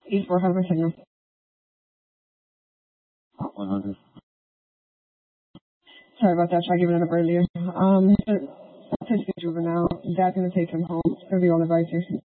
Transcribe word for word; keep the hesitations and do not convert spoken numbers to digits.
eight four, have my signal. one hundred. Sorry about that. Tried giving it up earlier. Um, Pittsburgh juvenile. Dad's gonna take him home. It's gonna be on the device here.